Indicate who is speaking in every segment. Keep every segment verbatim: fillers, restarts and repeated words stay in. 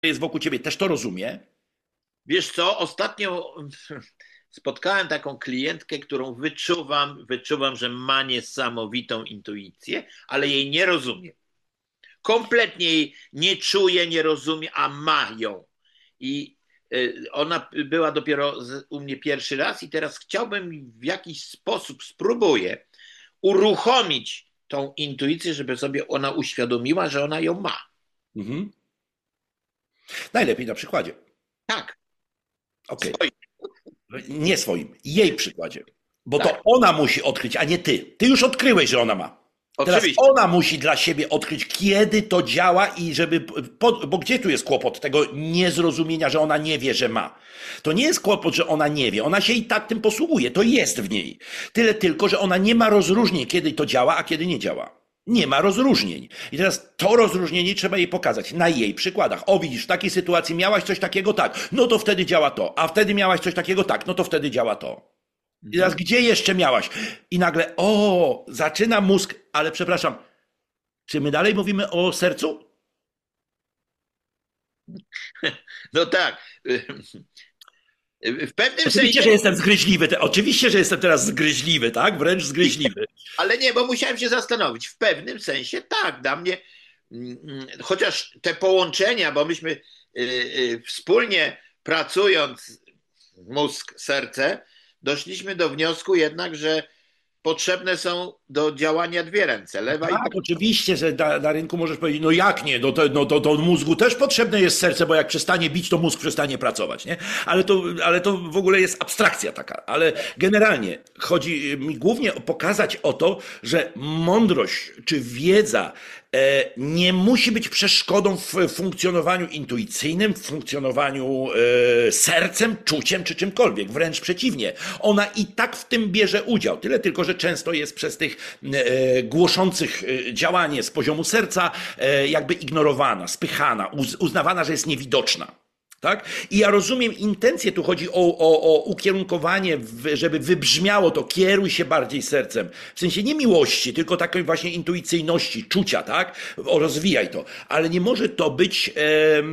Speaker 1: jest wokół ciebie, też to rozumie?
Speaker 2: Wiesz co, ostatnio spotkałem taką klientkę, którą wyczuwam, wyczuwam, że ma niesamowitą intuicję, ale jej nie rozumiem. Kompletnie jej nie czuje, nie rozumie, a ma ją. I y, ona była dopiero z, u mnie pierwszy raz i teraz chciałbym w jakiś sposób, spróbuję uruchomić tą intuicję, żeby sobie ona uświadomiła, że ona ją ma.
Speaker 1: Mhm. Najlepiej na przykładzie.
Speaker 2: Tak,
Speaker 1: Okej.
Speaker 2: swoim,
Speaker 1: Nie swoim, jej przykładzie. Bo to
Speaker 2: tak,
Speaker 1: ona musi odkryć, a nie ty. Ty już odkryłeś, że ona ma. Teraz
Speaker 2: oczywiście.
Speaker 1: ona musi dla siebie odkryć, kiedy to działa i żeby. Bo gdzie tu jest kłopot tego niezrozumienia, że ona nie wie, że ma? To nie jest kłopot, że ona nie wie. Ona się i tak tym posługuje. To jest w niej. Tyle tylko, że ona nie ma rozróżnień, kiedy to działa, a kiedy nie działa. Nie ma rozróżnień. I teraz to rozróżnienie trzeba jej pokazać na jej przykładach. O, widzisz, w takiej sytuacji miałaś coś takiego, tak, no to wtedy działa to, a wtedy miałaś coś takiego, tak, no to wtedy działa to. I teraz
Speaker 2: Mhm.
Speaker 1: gdzie jeszcze miałaś? I nagle, o, zaczyna mózg, ale przepraszam, czy my dalej mówimy o sercu?
Speaker 2: No tak. W pewnym
Speaker 1: Oczywiście,
Speaker 2: sensie,
Speaker 1: że jestem zgryźliwy. Te, oczywiście, że jestem teraz zgryźliwy, tak? Wręcz zgryźliwy.
Speaker 2: ale nie, bo musiałem się zastanowić. W pewnym sensie tak, dla mnie, mm, mm, chociaż te połączenia, bo myśmy y, y, wspólnie pracując, mózg, serce, doszliśmy do wniosku jednak, że potrzebne są do działania dwie ręce, lewa i
Speaker 1: Tak,
Speaker 2: prawa.
Speaker 1: oczywiście, że na, na rynku możesz powiedzieć, no jak nie, no to, no to do mózgu też potrzebne jest serce, bo jak przestanie bić, to mózg przestanie pracować, nie? Ale to, ale to w ogóle jest abstrakcja taka. Ale generalnie chodzi mi głównie o pokazać o to, że mądrość czy wiedza e, nie musi być przeszkodą w funkcjonowaniu intuicyjnym, w funkcjonowaniu e, sercem, czuciem czy czymkolwiek. Wręcz przeciwnie. Ona i tak w tym bierze udział. Tyle tylko, że często jest przez tych e, głoszących e, działanie z poziomu serca e, jakby ignorowana, spychana, uz, uznawana, że jest niewidoczna. Tak? I ja rozumiem intencję, tu chodzi o, o, o ukierunkowanie, żeby wybrzmiało to, kieruj się bardziej sercem. W sensie nie miłości, tylko takiej właśnie intuicyjności, czucia, tak? O, rozwijaj to. Ale nie może to być e,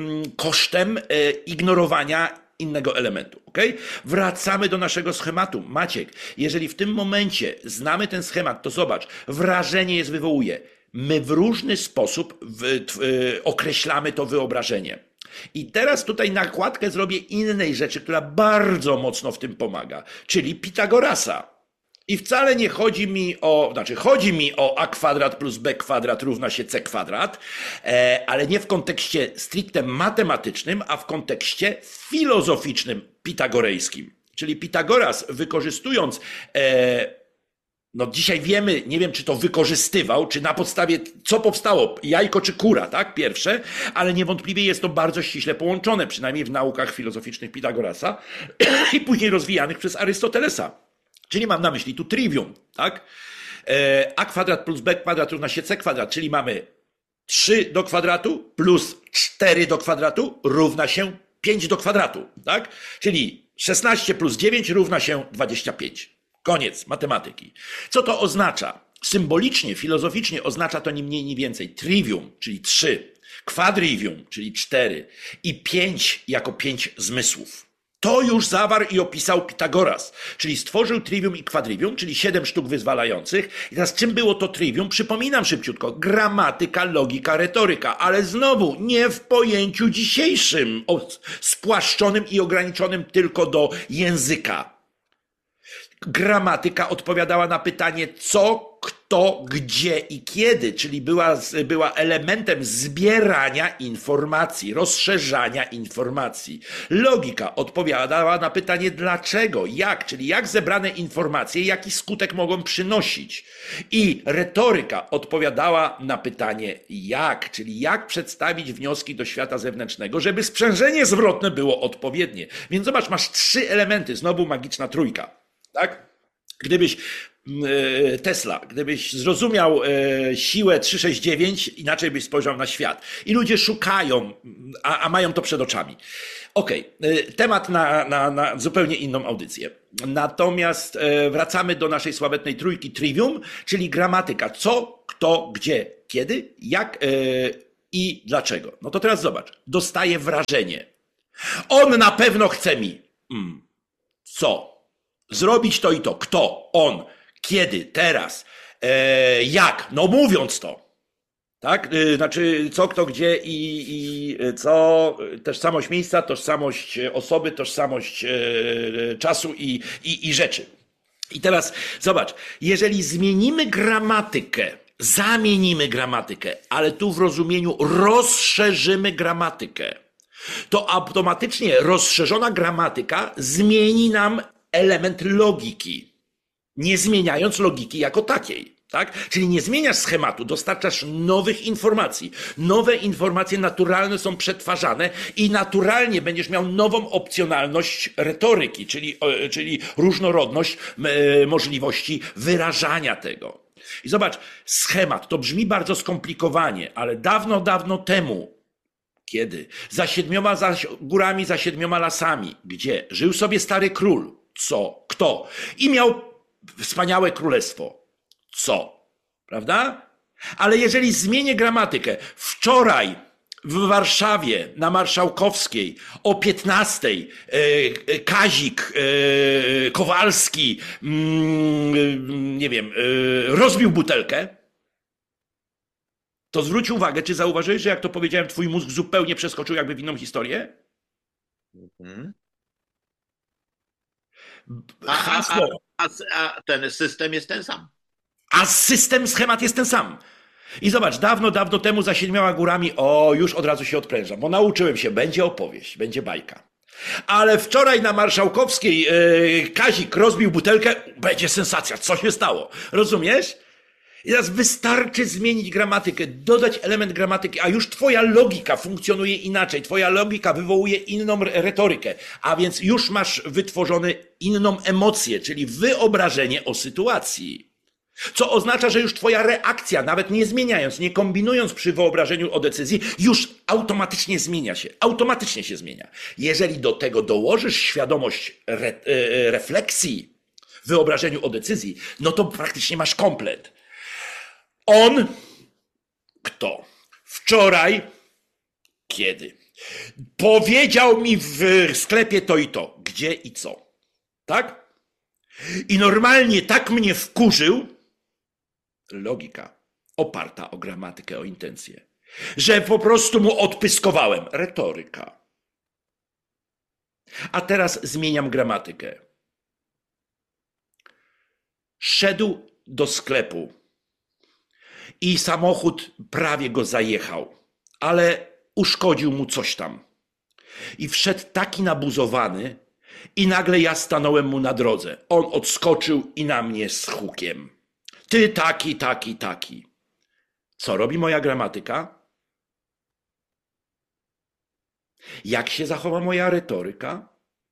Speaker 1: kosztem e, ignorowania innego elementu. Okay? Wracamy do naszego schematu. Maciek, jeżeli w tym momencie znamy ten schemat, to zobacz, wrażenie jest wywołuje. My w różny sposób w, w, określamy to wyobrażenie. I teraz tutaj nakładkę zrobię innej rzeczy, która bardzo mocno w tym pomaga, czyli Pitagorasa. I wcale nie chodzi mi o, znaczy chodzi mi o a kwadrat plus b kwadrat równa się c kwadrat, e, ale nie w kontekście stricte matematycznym, a w kontekście filozoficznym pitagorejskim. Czyli Pitagoras wykorzystując e, no dzisiaj wiemy, nie wiem czy to wykorzystywał, czy na podstawie co powstało, jajko czy kura, tak, pierwsze, ale niewątpliwie jest to bardzo ściśle połączone, przynajmniej w naukach filozoficznych Pitagorasa i później rozwijanych przez Arystotelesa. Czyli mam na myśli tu trivium, tak? A kwadrat plus b kwadrat równa się c kwadrat, czyli mamy trzy do kwadratu plus cztery do kwadratu równa się pięć do kwadratu, tak? Czyli szesnaście plus dziewięć równa się dwadzieścia pięć. Koniec matematyki. Co to oznacza? Symbolicznie, filozoficznie oznacza to ni mniej, ni więcej. Trivium, czyli trzy, quadrivium, czyli cztery i pięć jako pięć zmysłów. To już zawarł i opisał Pitagoras, czyli stworzył trivium i quadrivium, czyli siedem sztuk wyzwalających. I teraz czym było to trivium? Przypominam szybciutko. Gramatyka, logika, retoryka, ale znowu nie w pojęciu dzisiejszym, spłaszczonym i ograniczonym tylko do języka. Gramatyka odpowiadała na pytanie co, kto, gdzie i kiedy, czyli była, była elementem zbierania informacji, rozszerzania informacji. Logika odpowiadała na pytanie dlaczego, jak, czyli jak zebrane informacje, jaki skutek mogą przynosić. I retoryka odpowiadała na pytanie jak, czyli jak przedstawić wnioski do świata zewnętrznego, żeby sprzężenie zwrotne było odpowiednie. Więc zobacz, masz trzy elementy, znowu magiczna trójka. Tak? Gdybyś Tesla, gdybyś zrozumiał siłę trzysta sześćdziesiąt dziewięć, inaczej byś spojrzał na świat. I ludzie szukają, a, a mają to przed oczami. Okej, okay. Temat na, na, na zupełnie inną audycję. Natomiast wracamy do naszej sławetnej trójki trivium, czyli gramatyka. Co, kto, gdzie, kiedy, jak i dlaczego. No to teraz zobacz, dostaję wrażenie. On na pewno chce mi. Hmm. Co? Zrobić to i to. Kto? On. Kiedy? Teraz. E, jak? No mówiąc to. Tak? E, znaczy co, kto, gdzie i, i co. Tożsamość miejsca, tożsamość osoby, tożsamość e, czasu i, i, i rzeczy. I teraz zobacz, jeżeli zmienimy gramatykę, zamienimy gramatykę, ale tu w rozumieniu rozszerzymy gramatykę, to automatycznie rozszerzona gramatyka zmieni nam element logiki, nie zmieniając logiki jako takiej. Tak? Czyli nie zmieniasz schematu, dostarczasz nowych informacji. Nowe informacje naturalne są przetwarzane i naturalnie będziesz miał nową opcjonalność retoryki, czyli, czyli różnorodność e, możliwości wyrażania tego. I zobacz, schemat to brzmi bardzo skomplikowanie, ale dawno, dawno temu, kiedy? Za siedmioma za górami, za siedmioma lasami. Gdzie? Żył sobie stary król. Co? Kto? I miał wspaniałe królestwo. Co? Prawda? Ale jeżeli zmienię gramatykę, wczoraj w Warszawie na Marszałkowskiej o piętnastej e, Kazik e, Kowalski, mm, nie wiem, e, rozbił butelkę, to zwróć uwagę, czy zauważyłeś, że jak to powiedziałem, twój mózg zupełnie przeskoczył jakby w inną historię?
Speaker 2: Mhm.
Speaker 1: Hasło.
Speaker 2: A, a, a, a ten system jest ten sam.
Speaker 1: A system, schemat jest ten sam. I zobacz, dawno, dawno temu za siedmioma górami, o, już od razu się odprężam, bo nauczyłem się, będzie opowieść, będzie bajka. Ale wczoraj na Marszałkowskiej yy, Kazik rozbił butelkę, będzie sensacja, co się stało? Rozumiesz? I teraz wystarczy zmienić gramatykę, dodać element gramatyki, a już twoja logika funkcjonuje inaczej, twoja logika wywołuje inną retorykę, a więc już masz wytworzone inną emocję, czyli wyobrażenie o sytuacji. Co oznacza, że już twoja reakcja, nawet nie zmieniając, nie kombinując przy wyobrażeniu o decyzji, już automatycznie zmienia się. Automatycznie się zmienia. Jeżeli do tego dołożysz świadomość re, e, refleksji w wyobrażeniu o decyzji, no to praktycznie masz komplet. On, kto? Wczoraj, kiedy? Powiedział mi w sklepie to i to. Gdzie i co? Tak? I normalnie tak mnie wkurzył, logika oparta o gramatykę, o intencję, że po prostu mu odpyskowałem. Retoryka. A teraz zmieniam gramatykę. Szedł do sklepu i samochód prawie go zajechał, ale uszkodził mu coś tam. I wszedł taki nabuzowany i nagle ja stanąłem mu na drodze. On odskoczył i na mnie z hukiem. Ty taki, taki, taki. Co robi moja gramatyka? Jak się zachowa moja retoryka?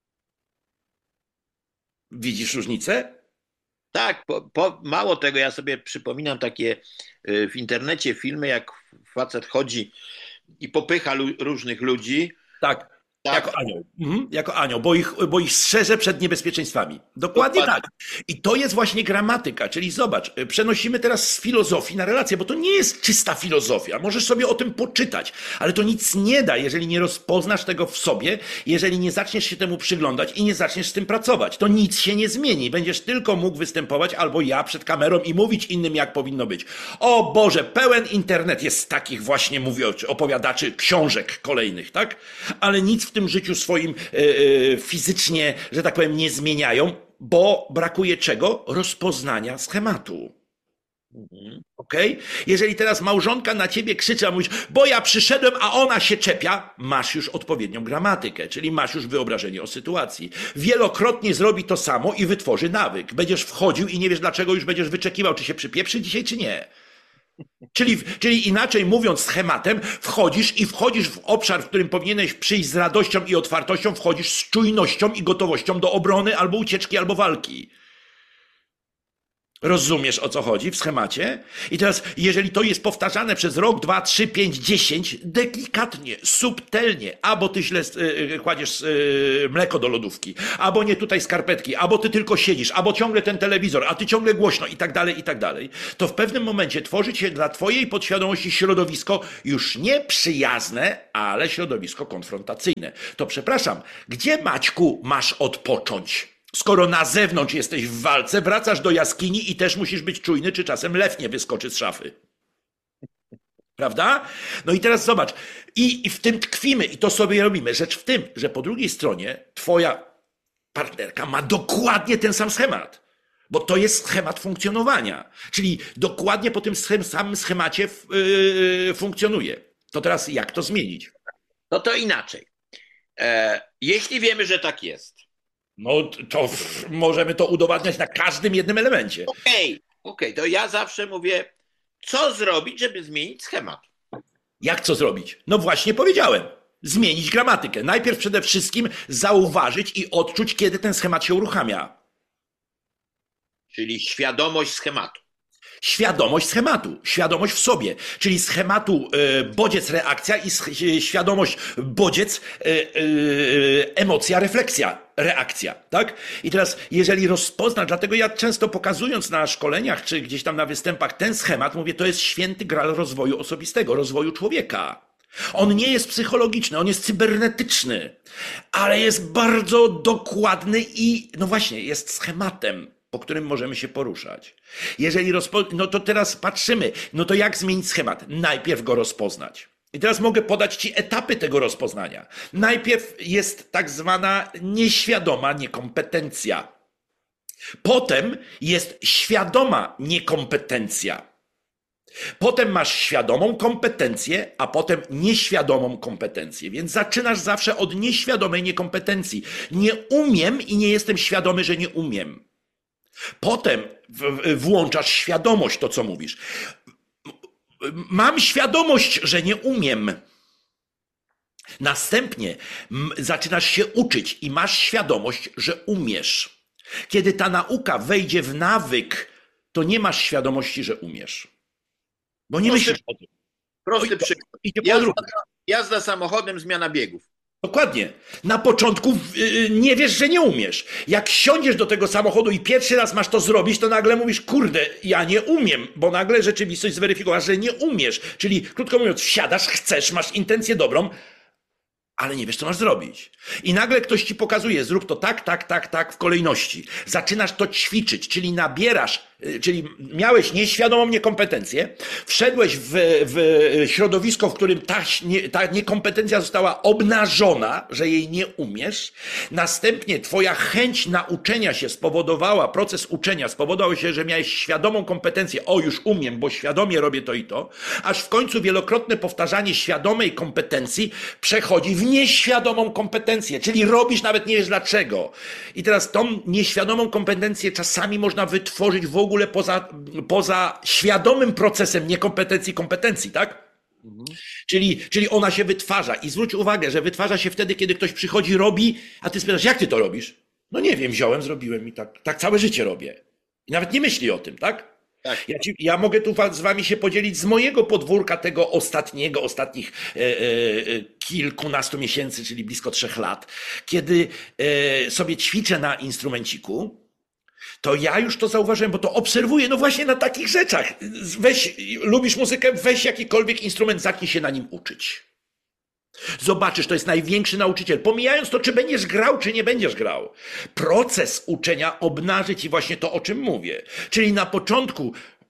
Speaker 1: Widzisz różnicę?
Speaker 2: Tak, po, po, mało tego, ja sobie przypominam takie y, w internecie filmy, jak facet chodzi i popycha lu, różnych ludzi.
Speaker 1: Tak.
Speaker 2: Tak.
Speaker 1: Jako anioł. Mhm, jako anioł, bo ich, bo ich strzeże przed niebezpieczeństwami. Dokładnie,
Speaker 2: Dokładnie.
Speaker 1: tak. I to jest właśnie gramatyka, czyli zobacz, przenosimy teraz z filozofii na relację, bo to nie jest czysta filozofia. Możesz sobie o tym poczytać, ale to nic nie da, jeżeli nie rozpoznasz tego w sobie, jeżeli nie zaczniesz się temu przyglądać i nie zaczniesz z tym pracować. To nic się nie zmieni. Będziesz tylko mógł występować albo ja przed kamerą i mówić innym, jak powinno być. O Boże, pełen internet jest takich właśnie mówioczy, opowiadaczy książek kolejnych, tak? Ale nic w tym życiu swoim e, e, fizycznie, że tak powiem, nie zmieniają, bo brakuje czego? Rozpoznania schematu.
Speaker 2: Mhm.
Speaker 1: Okej? Jeżeli teraz małżonka na ciebie krzyczy, a mówisz, bo ja przyszedłem, a ona się czepia, masz już odpowiednią gramatykę, czyli masz już wyobrażenie o sytuacji. Wielokrotnie zrobi to samo i wytworzy nawyk. Będziesz wchodził i nie wiesz dlaczego, już będziesz wyczekiwał, czy się przypieprzy dzisiaj, czy nie. Czyli, czyli inaczej mówiąc schematem, wchodzisz i wchodzisz w obszar, w którym powinieneś przyjść z radością i otwartością, wchodzisz z czujnością i gotowością do obrony albo ucieczki, albo walki. Rozumiesz, o co chodzi w schemacie? I teraz, jeżeli to jest powtarzane przez rok, dwa, trzy, pięć, dziesięć, delikatnie, subtelnie, albo ty źle y, kładziesz y, mleko do lodówki, albo nie tutaj skarpetki, albo ty tylko siedzisz, albo ciągle ten telewizor, a ty ciągle głośno i tak dalej, i tak dalej, to w pewnym momencie tworzy się dla twojej podświadomości środowisko już nie przyjazne, ale środowisko konfrontacyjne. To przepraszam, gdzie, Maćku, masz odpocząć? Skoro na zewnątrz jesteś w walce, wracasz do jaskini i też musisz być czujny, czy czasem lew nie wyskoczy z szafy. Prawda? No i teraz zobacz. I, I w tym tkwimy i to sobie robimy. Rzecz w tym, że po drugiej stronie twoja partnerka ma dokładnie ten sam schemat. Bo to jest schemat funkcjonowania. Czyli dokładnie po tym samym schemacie yy, funkcjonuje. To teraz jak to zmienić?
Speaker 2: No to inaczej. E, jeśli wiemy, że tak jest.
Speaker 1: No to możemy to udowadniać na każdym jednym elemencie.
Speaker 2: Okej, okay, okej, okay, to ja zawsze mówię, co zrobić, żeby zmienić schemat.
Speaker 1: Jak co zrobić? No właśnie powiedziałem. Zmienić gramatykę. Najpierw przede wszystkim zauważyć i odczuć, kiedy ten schemat się uruchamia.
Speaker 2: Czyli świadomość schematu.
Speaker 1: Świadomość schematu, świadomość w sobie, czyli schematu y, bodziec-reakcja i sch świadomość bodziec, y, y, emocja, refleksja, reakcja, tak? I teraz, jeżeli rozpoznasz, dlatego ja często pokazując na szkoleniach, czy gdzieś tam na występach ten schemat, mówię, to jest święty gral rozwoju osobistego, rozwoju człowieka. On nie jest psychologiczny, on jest cybernetyczny, ale jest bardzo dokładny i, no właśnie, jest schematem, po którym możemy się poruszać. Jeżeli rozpo... No to teraz patrzymy, no to jak zmienić schemat? Najpierw go rozpoznać. I teraz mogę podać ci etapy tego rozpoznania. Najpierw jest tak zwana nieświadoma niekompetencja. Potem jest świadoma niekompetencja. Potem masz świadomą kompetencję, a potem nieświadomą kompetencję. Więc zaczynasz zawsze od nieświadomej niekompetencji. Nie umiem i nie jestem świadomy, że nie umiem. Potem włączasz świadomość, to co mówisz. Mam świadomość, że nie umiem. Następnie zaczynasz się uczyć i masz świadomość, że umiesz. Kiedy ta nauka wejdzie w nawyk, to nie masz świadomości, że umiesz. Bo nie
Speaker 2: Prosty,
Speaker 1: myślisz o tym.
Speaker 2: Prosty przykład. Jazda, jazda samochodem, zmiana biegów.
Speaker 1: Dokładnie. Na początku yy, nie wiesz, że nie umiesz. Jak siądziesz do tego samochodu i pierwszy raz masz to zrobić, to nagle mówisz, kurde, ja nie umiem, bo nagle rzeczywistość zweryfikowała, że nie umiesz. Czyli, krótko mówiąc, wsiadasz, chcesz, masz intencję dobrą, ale nie wiesz, co masz zrobić. I nagle ktoś ci pokazuje, zrób to tak, tak, tak, tak w kolejności. Zaczynasz to ćwiczyć, czyli nabierasz, czyli miałeś nieświadomą niekompetencję, wszedłeś w, w środowisko, w którym ta, nie, ta niekompetencja została obnażona, że jej nie umiesz. Następnie twoja chęć nauczenia się spowodowała, proces uczenia spowodował się, że miałeś świadomą kompetencję. O, już umiem, bo świadomie robię to i to. Aż w końcu wielokrotne powtarzanie świadomej kompetencji przechodzi w nieświadomą kompetencję, czyli robisz nawet nie wiesz dlaczego. I teraz tą nieświadomą kompetencję czasami można wytworzyć w ogóle poza, poza świadomym procesem niekompetencji kompetencji, tak? Mhm. Czyli, czyli ona się wytwarza i zwróć uwagę, że wytwarza się wtedy, kiedy ktoś przychodzi, robi, a ty spytasz, jak ty to robisz? No nie wiem, wziąłem, zrobiłem i tak, tak całe życie robię. I nawet nie myśli o tym, tak? Tak. Ja, ci, ja mogę tu z wami się podzielić z mojego podwórka tego ostatniego, ostatnich e, e, kilkunastu miesięcy, czyli blisko trzech lat, kiedy e, sobie ćwiczę na instrumenciku, to ja już to zauważyłem, bo to obserwuję, no właśnie na takich rzeczach. Weź, lubisz muzykę, weź jakikolwiek instrument, zacznij się na nim uczyć. Zobaczysz, to jest największy nauczyciel. Pomijając to, czy będziesz grał, czy nie będziesz grał. Proces uczenia obnaży ci właśnie to, o czym mówię. Czyli na początku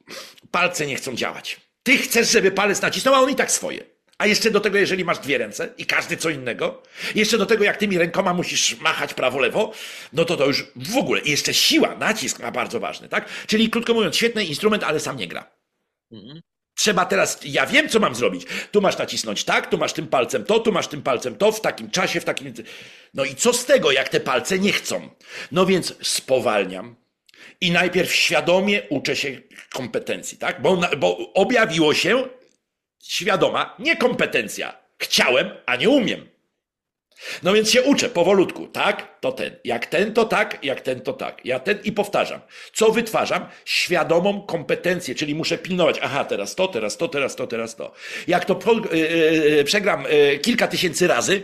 Speaker 1: palce nie chcą działać. Ty chcesz, żeby palec nacisnął, a on i tak swoje. A jeszcze do tego, jeżeli masz dwie ręce i każdy co innego, jeszcze do tego, jak tymi rękoma musisz machać prawo-lewo, no to to już w ogóle. I jeszcze siła, nacisk ma bardzo ważny, tak? Czyli krótko mówiąc, świetny instrument, ale sam nie gra. Mhm. Trzeba teraz, ja wiem, co mam zrobić. Tu masz nacisnąć tak, tu masz tym palcem to, tu masz tym palcem to, w takim czasie, w takim... No i co z tego, jak te palce nie chcą? No więc spowalniam i najpierw świadomie uczę się kompetencji, tak? Bo, bo objawiło się świadoma niekompetencja. Chciałem, a nie umiem. No więc się uczę powolutku, tak, to ten, jak ten, to tak, jak ten, to tak, ja ten i powtarzam. Co wytwarzam? Świadomą kompetencję, czyli muszę pilnować, aha, teraz to, teraz to, teraz to, teraz to. Jak to po, yy, yy, przegram yy, kilka tysięcy razy,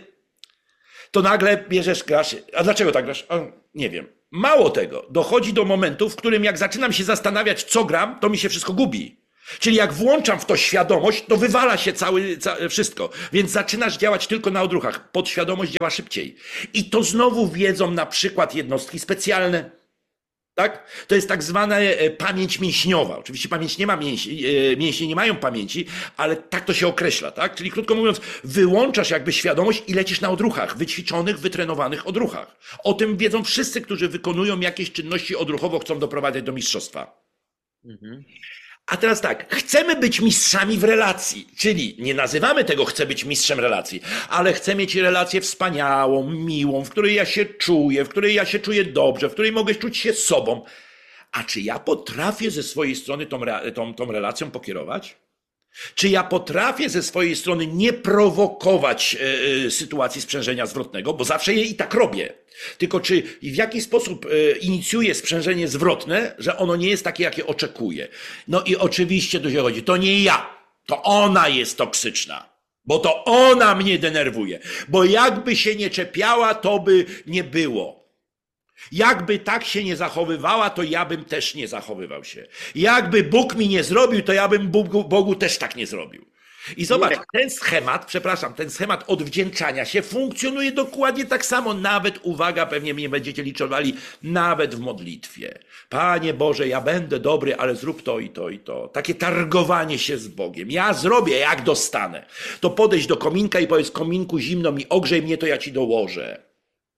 Speaker 1: to nagle bierzesz, grasz, a dlaczego tak grasz? A, nie wiem. Mało tego, dochodzi do momentu, w którym jak zaczynam się zastanawiać, co gram, to mi się wszystko gubi. Czyli jak włączam w to świadomość, to wywala się cały, ca, wszystko. Więc zaczynasz działać tylko na odruchach. Podświadomość działa szybciej. I to znowu wiedzą na przykład jednostki specjalne. Tak? To jest tak zwana pamięć mięśniowa. Oczywiście pamięć nie ma mięśni, mięśnie nie mają pamięci, ale tak to się określa. Tak? Czyli krótko mówiąc, wyłączasz jakby świadomość i lecisz na odruchach, wyćwiczonych, wytrenowanych odruchach. O tym wiedzą wszyscy, którzy wykonują jakieś czynności odruchowo, chcą doprowadzać do mistrzostwa. Mhm. A teraz tak, chcemy być mistrzami w relacji, czyli nie nazywamy tego chcę być mistrzem relacji, ale chcę mieć relację wspaniałą, miłą, w której ja się czuję, w której ja się czuję dobrze, w której mogę czuć się sobą. A czy ja potrafię ze swojej strony tą, tą, tą relacją pokierować? Czy ja potrafię ze swojej strony nie prowokować y, sytuacji sprzężenia zwrotnego, bo zawsze je i tak robię. Tylko czy i w jaki sposób y, inicjuję sprzężenie zwrotne, że ono nie jest takie, jakie oczekuję. No i oczywiście tu się chodzi, to nie ja, to ona jest toksyczna, bo to ona mnie denerwuje, bo jakby się nie czepiała, to by nie było. Jakby tak się nie zachowywała, to ja bym też nie zachowywał się. Jakby Bóg mi nie zrobił, to ja bym Bogu, Bogu też tak nie zrobił. I zobacz, ten schemat, przepraszam, ten schemat odwdzięczania się funkcjonuje dokładnie tak samo. Nawet, uwaga, pewnie mnie będziecie liczowali, nawet w modlitwie. Panie Boże, ja będę dobry, ale zrób to i to i to. Takie targowanie się z Bogiem. Ja zrobię, jak dostanę. To podejść do kominka i powiedz, kominku, zimno mi, ogrzej mnie, to ja ci dołożę.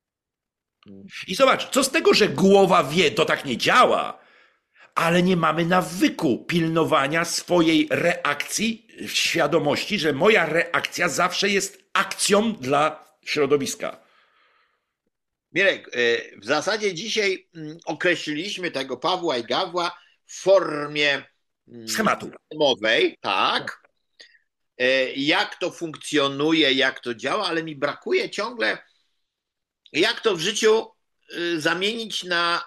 Speaker 1: I zobacz, co z tego, że głowa wie, to tak nie działa, ale nie mamy nawyku pilnowania swojej reakcji, świadomości, że moja reakcja zawsze jest akcją dla środowiska.
Speaker 2: Mirek, w zasadzie dzisiaj określiliśmy tego Pawła i Gawła w formie
Speaker 1: schematu
Speaker 2: systemowej, tak, jak to funkcjonuje, jak to działa, ale mi brakuje ciągle, jak to w życiu zamienić na,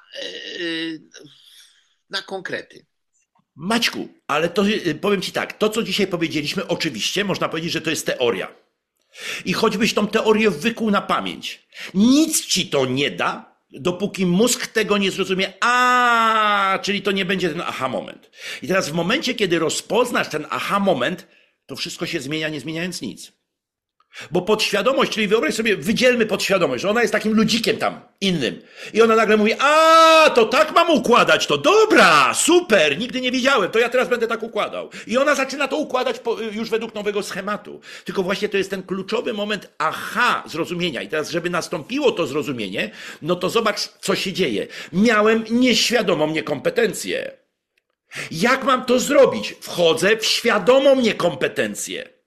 Speaker 2: na konkrety.
Speaker 1: Maćku, ale to powiem ci tak, to co dzisiaj powiedzieliśmy, oczywiście można powiedzieć, że to jest teoria. I choćbyś tą teorię wykuł na pamięć, nic ci to nie da, dopóki mózg tego nie zrozumie, a, czyli to nie będzie ten aha moment. I teraz w momencie, kiedy rozpoznasz ten aha moment, to wszystko się zmienia, nie zmieniając nic. Bo podświadomość, czyli wyobraź sobie, wydzielmy podświadomość, że ona jest takim ludzikiem tam, innym. I ona nagle mówi, a to tak mam układać, to dobra, super, nigdy nie wiedziałem, to ja teraz będę tak układał. I ona zaczyna to układać po, już według nowego schematu. Tylko właśnie to jest ten kluczowy moment aha, zrozumienia. I teraz, żeby nastąpiło to zrozumienie, no to zobacz, co się dzieje. Miałem nieświadomą niekompetencję. Jak mam to zrobić? Wchodzę w świadomą niekompetencję.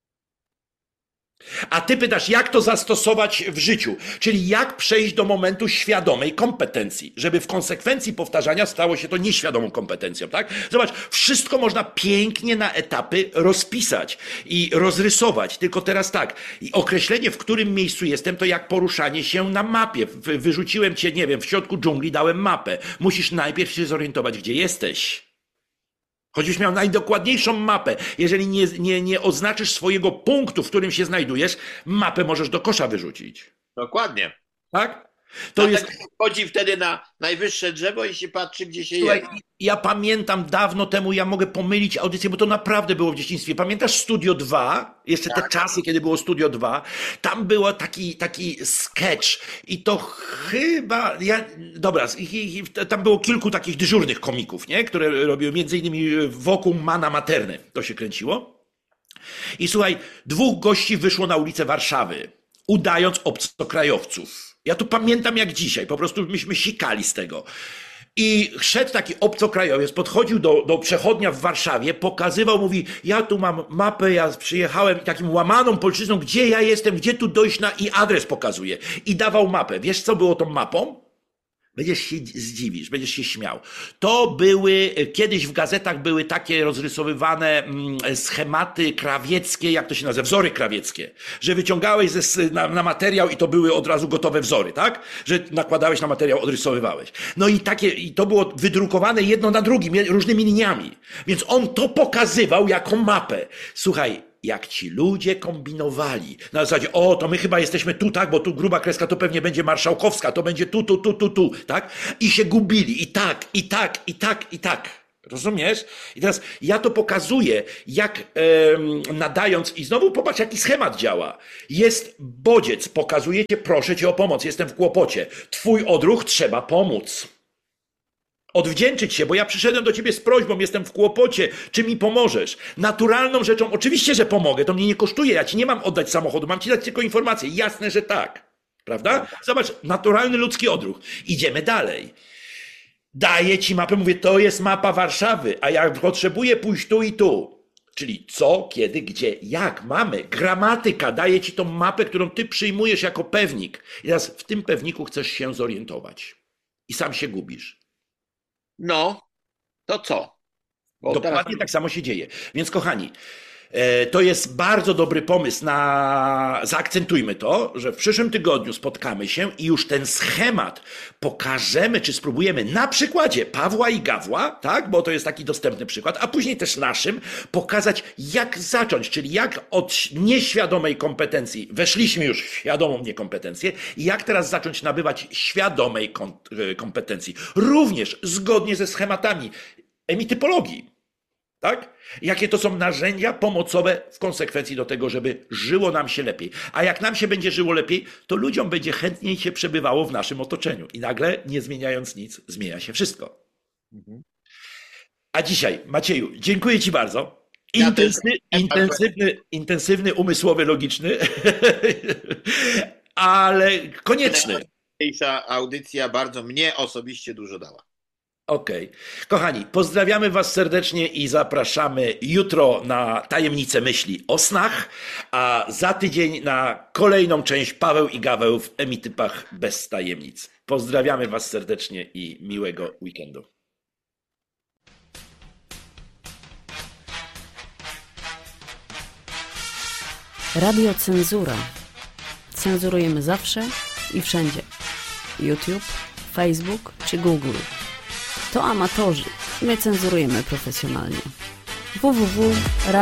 Speaker 1: A ty pytasz, jak to zastosować w życiu? Czyli jak przejść do momentu świadomej kompetencji, żeby w konsekwencji powtarzania stało się to nieświadomą kompetencją, tak? Zobacz, wszystko można pięknie na etapy rozpisać i rozrysować. Tylko teraz tak, i określenie, w którym miejscu jestem, to jak poruszanie się na mapie. Wyrzuciłem cię, nie wiem, w środku dżungli dałem mapę. Musisz najpierw się zorientować, gdzie jesteś. Choćbyś miał najdokładniejszą mapę, jeżeli nie, nie, nie oznaczysz swojego punktu, w którym się znajdujesz, mapę możesz do kosza wyrzucić.
Speaker 2: Dokładnie.
Speaker 1: Tak? To jest...
Speaker 2: Chodzi wtedy na najwyższe drzewo i się patrzy, gdzie się
Speaker 1: Słuchaj,
Speaker 2: jest.
Speaker 1: Ja pamiętam dawno temu, ja mogę pomylić audycję, bo to naprawdę było w dzieciństwie. Pamiętasz Studio dwa? Jeszcze tak. Te czasy, kiedy było Studio dwa. Tam był taki, taki sketch i to chyba... Ja, dobra, i, i, tam było kilku takich dyżurnych komików, nie? Które robiły między innymi wokół Mana Materny. To się kręciło. I słuchaj, dwóch gości wyszło na ulicę Warszawy, udając obcokrajowców. Ja to pamiętam jak dzisiaj, po prostu myśmy sikali z tego. I szedł taki obcokrajowiec, podchodził do, do przechodnia w Warszawie, pokazywał, mówi, ja tu mam mapę, ja przyjechałem takim łamaną polszczyzną, gdzie ja jestem, gdzie tu dojść na i adres pokazuje. I dawał mapę. Wiesz, co było tą mapą? Będziesz się zdziwisz, będziesz się śmiał. To były, kiedyś w gazetach były takie rozrysowywane schematy krawieckie, jak to się nazywa, wzory krawieckie, że wyciągałeś ze, na, na materiał i to były od razu gotowe wzory, tak? Że nakładałeś na materiał, odrysowywałeś. No i takie, i to było wydrukowane jedno na drugim, różnymi liniami. Więc on to pokazywał jako mapę. Słuchaj, jak ci ludzie kombinowali. Na zasadzie, o, to my chyba jesteśmy tu, tak, bo tu gruba kreska to pewnie będzie marszałkowska, to będzie tu, tu, tu, tu, tu, tak? I się gubili. I tak, i tak, i tak, i tak. Rozumiesz? I teraz ja to pokazuję, jak e, nadając, i znowu popatrz, jaki schemat działa. Jest bodziec, pokazujecie, proszę cię o pomoc, jestem w kłopocie. Twój odruch, trzeba pomóc. Odwdzięczyć się, bo ja przyszedłem do ciebie z prośbą, jestem w kłopocie, czy mi pomożesz? Naturalną rzeczą, oczywiście, że pomogę, to mnie nie kosztuje, ja ci nie mam oddać samochodu, mam ci dać tylko informację, jasne, że tak, prawda? Zobacz, naturalny ludzki odruch. Idziemy dalej. Daję ci mapę, mówię, to jest mapa Warszawy, a ja potrzebuję pójść tu i tu. Czyli co, kiedy, gdzie, jak, mamy, gramatyka, daje ci tą mapę, którą ty przyjmujesz jako pewnik. I teraz w tym pewniku chcesz się zorientować i sam się gubisz.
Speaker 2: No, to co? Bo
Speaker 1: Dokładnie
Speaker 2: teraz...
Speaker 1: tak samo się dzieje. Więc kochani, to jest bardzo dobry pomysł na, zaakcentujmy to, że w przyszłym tygodniu spotkamy się i już ten schemat pokażemy, czy spróbujemy na przykładzie Pawła i Gawła, tak, bo to jest taki dostępny przykład, a później też naszym pokazać, jak zacząć, czyli jak od nieświadomej kompetencji weszliśmy już w świadomą niekompetencję i jak teraz zacząć nabywać świadomej kom- kompetencji, również zgodnie ze schematami emitypologii. Tak? Jakie to są narzędzia pomocowe w konsekwencji do tego, żeby żyło nam się lepiej. A jak nam się będzie żyło lepiej, to ludziom będzie chętniej się przebywało w naszym otoczeniu. I nagle, nie zmieniając nic, zmienia się wszystko. A dzisiaj, Macieju, dziękuję ci bardzo. Intensy, intensywny, intensywny, umysłowy, logiczny, ale konieczny.
Speaker 2: Dzisiejsza audycja bardzo mnie osobiście dużo dała.
Speaker 1: Okej. Okay. Kochani, pozdrawiamy was serdecznie i zapraszamy jutro na Tajemnice Myśli o snach, a za tydzień na kolejną część Paweł i Gaweł w Emitypach bez tajemnic. Pozdrawiamy was serdecznie i miłego weekendu.
Speaker 3: Radio Cenzura. Cenzurujemy zawsze i wszędzie. YouTube, Facebook czy Google. To amatorzy. My cenzurujemy profesjonalnie. www kropka